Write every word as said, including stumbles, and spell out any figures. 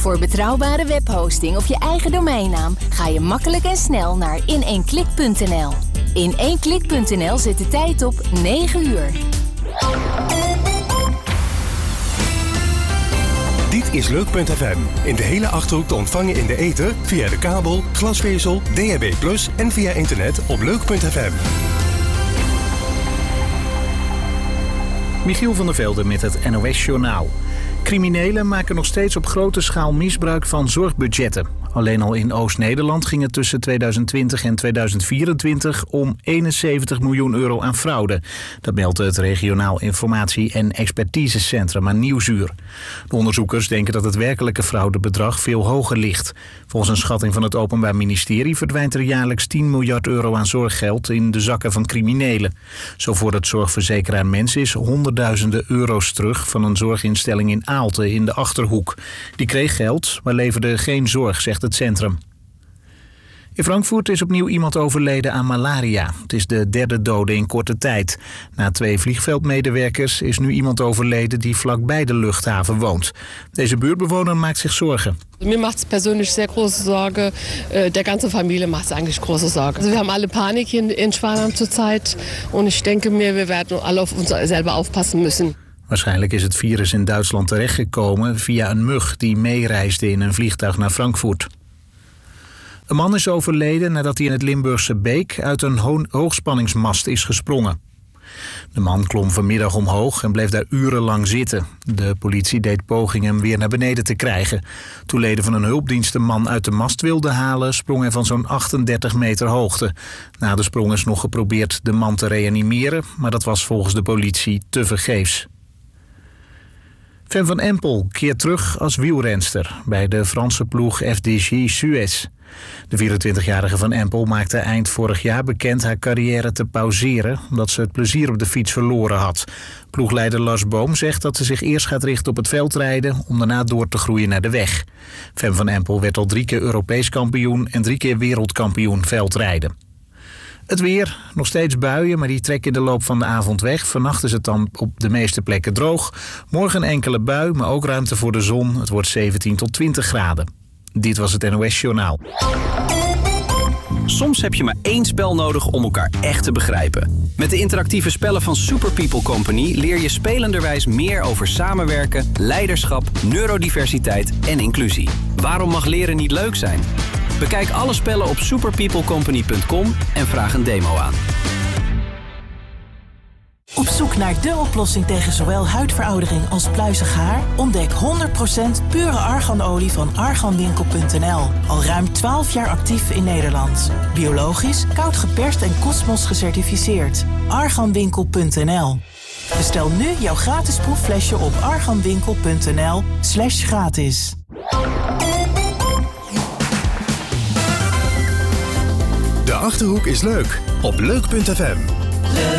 Voor betrouwbare webhosting of je eigen domeinnaam ga je makkelijk en snel naar in één klik punt n l. in één klik punt n l zet de tijd op negen uur. Dit is Leuk punt f m. In de hele Achterhoek te ontvangen in de ether, via de kabel, glasvezel, D A B plus en via internet op Leuk punt f m. Michiel van der Velde met het N O S-journaal. Criminelen maken nog steeds op grote schaal misbruik van zorgbudgetten. Alleen al in Oost-Nederland ging het tussen tweeduizend twintig en tweeduizend vierentwintig om eenenzeventig miljoen euro aan fraude. Dat meldt het regionaal informatie- en expertisecentrum aan Nieuwsuur. De onderzoekers denken dat het werkelijke fraudebedrag veel hoger ligt. Volgens een schatting van het Openbaar Ministerie verdwijnt er jaarlijks tien miljard euro aan zorggeld in de zakken van criminelen. Zo vordert zorgverzekeraar Mensis honderdduizenden euro's terug van een zorginstelling in Aalten in de Achterhoek. Die kreeg geld, maar leverde geen zorg, zegt het centrum. In Frankfurt is opnieuw iemand overleden aan malaria. Het is de derde dode in korte tijd. Na twee vliegveldmedewerkers is nu iemand overleden die vlakbij de luchthaven woont. Deze buurtbewoner maakt zich zorgen. Mir macht es persönlich sehr große Sorge. Der ganze Familie macht es eigentlich große Sorge. Also wir haben alle Panik in, in Schwaben zurzeit. Und ich denke mir, wir werden alle auf uns selber aufpassen müssen. Waarschijnlijk is het virus in Duitsland terechtgekomen via een mug die meereisde in een vliegtuig naar Frankfurt. Een man is overleden nadat hij in het Limburgse Beek uit een ho- hoogspanningsmast is gesprongen. De man klom vanmiddag omhoog en bleef daar urenlang zitten. De politie deed pogingen hem weer naar beneden te krijgen. Toen leden van een hulpdienst de man uit de mast wilden halen, sprong hij van zo'n achtendertig meter hoogte. Na de sprong is nog geprobeerd de man te reanimeren, maar dat was volgens de politie tevergeefs. Fem van Empel keert terug als wielrenster bij de Franse ploeg F D J Suez. De vierentwintigjarige van Empel maakte eind vorig jaar bekend haar carrière te pauzeren omdat ze het plezier op de fiets verloren had. Ploegleider Lars Boom zegt dat ze zich eerst gaat richten op het veldrijden om daarna door te groeien naar de weg. Fem van Empel werd al drie keer Europees kampioen en drie keer wereldkampioen veldrijden. Het weer, nog steeds buien, maar die trekken in de loop van de avond weg. Vannacht is het dan op de meeste plekken droog. Morgen een enkele bui, maar ook ruimte voor de zon. Het wordt zeventien tot twintig graden. Dit was het N O S-journaal. Soms heb je maar één spel nodig om elkaar echt te begrijpen. Met de interactieve spellen van Super People Company leer je spelenderwijs meer over samenwerken, leiderschap, neurodiversiteit en inclusie. Waarom mag leren niet leuk zijn? Bekijk alle spellen op superpeoplecompany punt com en vraag een demo aan. Op zoek naar de oplossing tegen zowel huidveroudering als pluizig haar? Ontdek honderd procent pure arganolie van arganwinkel punt n l. Al ruim twaalf jaar actief in Nederland. Biologisch, koud geperst en Cosmos gecertificeerd. arganwinkel punt n l. Bestel nu jouw gratis proefflesje op arganwinkel punt n l slash gratis. De Achterhoek is leuk op Leuk punt f m.